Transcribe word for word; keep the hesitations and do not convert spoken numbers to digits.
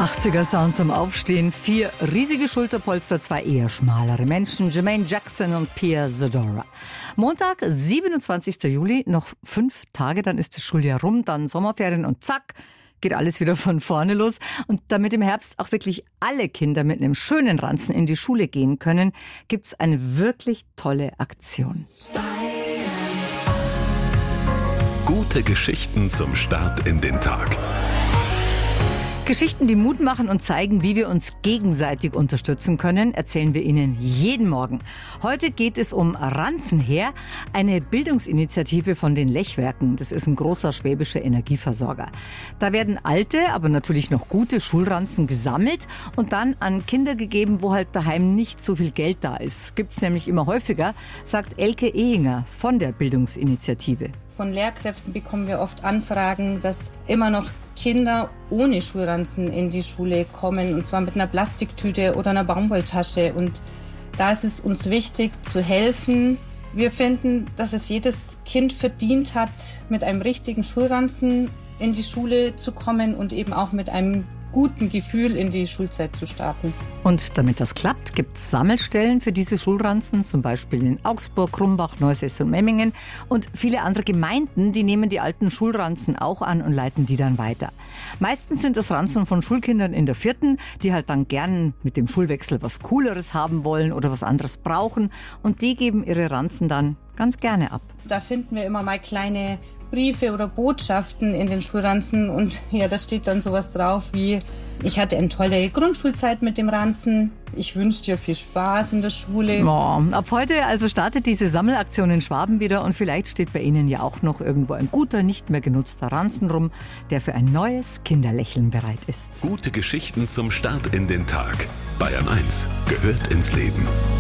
achtziger-Sound zum Aufstehen. Vier riesige Schulterpolster, zwei eher schmalere Menschen. Jermaine Jackson und Pia Zadora. Montag, siebenundzwanzigster Juli, noch fünf Tage, dann ist das Schuljahr rum, dann Sommerferien und zack, geht alles wieder von vorne los. Und damit im Herbst auch wirklich alle Kinder mit einem schönen Ranzen in die Schule gehen können, gibt's eine wirklich tolle Aktion. Gute Geschichten zum Start in den Tag. Geschichten, die Mut machen und zeigen, wie wir uns gegenseitig unterstützen können, erzählen wir Ihnen jeden Morgen. Heute geht es um Ranzenher, eine Bildungsinitiative von den Lechwerken. Das ist ein großer schwäbischer Energieversorger. Da werden alte, aber natürlich noch gute Schulranzen gesammelt und dann an Kinder gegeben, wo halt daheim nicht so viel Geld da ist. Gibt's nämlich immer häufiger, sagt Elke Ehinger von der Bildungsinitiative. Von Lehrkräften bekommen wir oft Anfragen, dass immer noch Kinder ohne Schulranzen in die Schule kommen, und zwar mit einer Plastiktüte oder einer Baumwolltasche. Und da ist es uns wichtig zu helfen. Wir finden, dass es jedes Kind verdient hat, mit einem richtigen Schulranzen in die Schule zu kommen und eben auch mit einem guten Gefühl in die Schulzeit zu starten. Und damit das klappt, gibt es Sammelstellen für diese Schulranzen, zum Beispiel in Augsburg, Krumbach, Neusäß und Memmingen. Und viele andere Gemeinden, die nehmen die alten Schulranzen auch an und leiten die dann weiter. Meistens sind das Ranzen von Schulkindern in der vierten, die halt dann gern mit dem Schulwechsel was Cooleres haben wollen oder was anderes brauchen. Und die geben ihre Ranzen dann ganz gerne ab. Da finden wir immer mal kleine Briefe oder Botschaften in den Schulranzen, und ja, da steht dann sowas drauf wie: Ich hatte eine tolle Grundschulzeit mit dem Ranzen. Ich wünsche dir viel Spaß in der Schule. Oh, ab heute also startet diese Sammelaktion in Schwaben wieder, und vielleicht steht bei Ihnen ja auch noch irgendwo ein guter, nicht mehr genutzter Ranzen rum, der für ein neues Kinderlächeln bereit ist. Gute Geschichten zum Start in den Tag. Bayern eins gehört ins Leben.